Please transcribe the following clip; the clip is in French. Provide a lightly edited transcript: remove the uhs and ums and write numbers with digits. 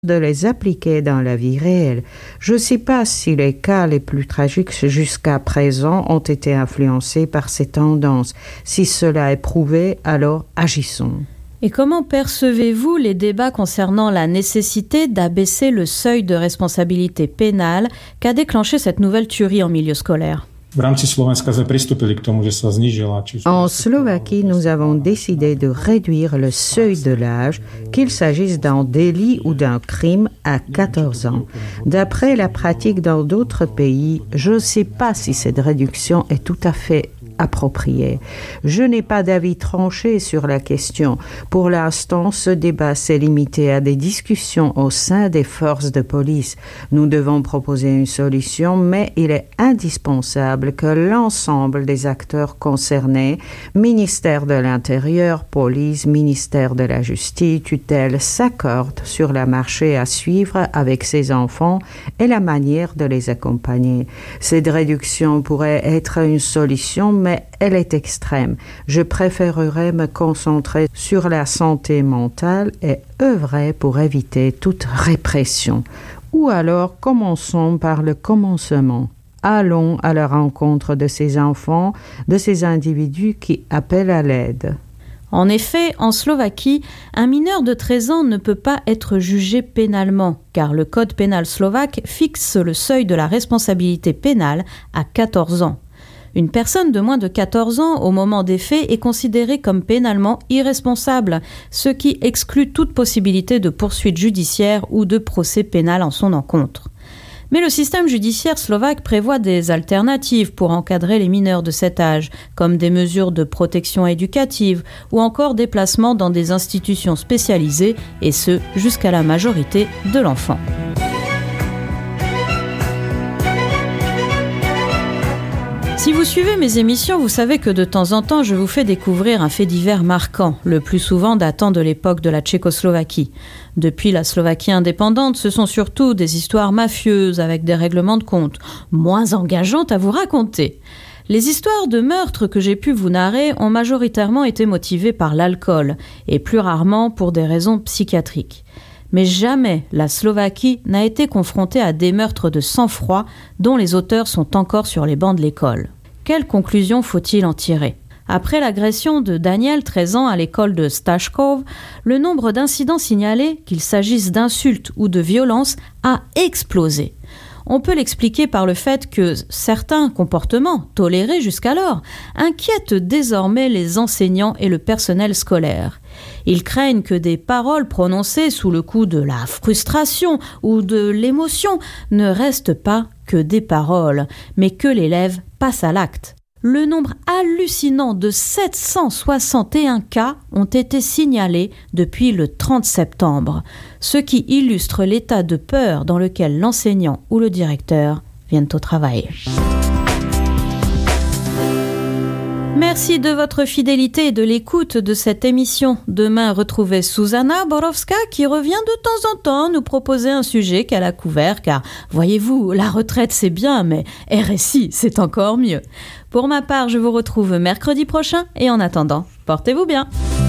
de les appliquer dans la vie réelle. Je ne sais pas si les cas les plus tragiques jusqu'à présent ont été influencés par ces tendances. Si cela est prouvé, alors agissons. Et comment percevez-vous les débats concernant la nécessité d'abaisser le seuil de responsabilité pénale qu'a déclenché cette nouvelle tuerie en milieu scolaire ? En Slovaquie, nous avons décidé de réduire le seuil de l'âge, qu'il s'agisse d'un délit ou d'un crime, à 14 ans. D'après la pratique dans d'autres pays, je ne sais pas si cette réduction est tout à fait appropriée. Je n'ai pas d'avis tranché sur la question. Pour l'instant, ce débat s'est limité à des discussions au sein des forces de police. Nous devons proposer une solution, mais il est indispensable que l'ensemble des acteurs concernés, ministère de l'Intérieur, police, ministère de la Justice, tutelle, s'accordent sur la marche à suivre avec ces enfants et la manière de les accompagner. Cette réduction pourrait être une solution, mais elle est extrême. Je préférerais me concentrer sur la santé mentale et œuvrer pour éviter toute répression. Ou alors, commençons par le commencement. Allons à la rencontre de ces enfants, de ces individus qui appellent à l'aide. En effet, en Slovaquie, un mineur de 13 ans ne peut pas être jugé pénalement, car le code pénal slovaque fixe le seuil de la responsabilité pénale à 14 ans. Une personne de moins de 14 ans au moment des faits est considérée comme pénalement irresponsable, ce qui exclut toute possibilité de poursuite judiciaire ou de procès pénal en son encontre. Mais le système judiciaire slovaque prévoit des alternatives pour encadrer les mineurs de cet âge, comme des mesures de protection éducative ou encore des placements dans des institutions spécialisées, et ce jusqu'à la majorité de l'enfant. Si vous suivez mes émissions, vous savez que de temps en temps, je vous fais découvrir un fait divers marquant, le plus souvent datant de l'époque de la Tchécoslovaquie. Depuis la Slovaquie indépendante, ce sont surtout des histoires mafieuses avec des règlements de compte, moins engageantes à vous raconter. Les histoires de meurtres que j'ai pu vous narrer ont majoritairement été motivées par l'alcool, et plus rarement pour des raisons psychiatriques. Mais jamais la Slovaquie n'a été confrontée à des meurtres de sang-froid dont les auteurs sont encore sur les bancs de l'école. Quelle conclusion faut-il en tirer ? Après l'agression de Daniel, 13 ans, à l'école de Stashkov, le nombre d'incidents signalés, qu'il s'agisse d'insultes ou de violences, a explosé. On peut l'expliquer par le fait que certains comportements, tolérés jusqu'alors, inquiètent désormais les enseignants et le personnel scolaire. Ils craignent que des paroles prononcées sous le coup de la frustration ou de l'émotion ne restent pas que des paroles, mais que l'élève passe à l'acte. Le nombre hallucinant de 761 cas ont été signalés depuis le 30 septembre, ce qui illustre l'état de peur dans lequel l'enseignant ou le directeur viennent au travail. Merci de votre fidélité et de l'écoute de cette émission. Demain, retrouvez Zuzana Borowska qui revient de temps en temps nous proposer un sujet qu'elle a couvert, car voyez-vous, la retraite c'est bien, mais RSI c'est encore mieux. Pour ma part, je vous retrouve mercredi prochain et en attendant, portez-vous bien.